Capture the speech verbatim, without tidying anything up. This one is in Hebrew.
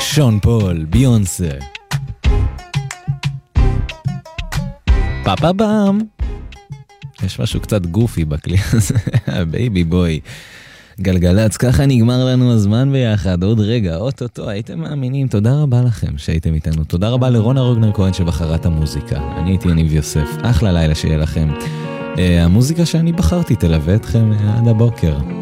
שון פול, ביונסה. פאפה באם. יש משהו קצת גופי בכלי הזה, בייבי בוי. גלגלץ, ככה נגמר לנו הזמן ביחד, עוד רגע, אוטוטו, הייתם מאמינים, תודה רבה לכם שהייתם איתנו, תודה רבה לרונה רוגנר כהן שבחרה את המוזיקה, אני הייתי יניב יוסף, אחלה לילה שיהיה לכם, המוזיקה שאני בחרתי תלווה אתכם עד הבוקר.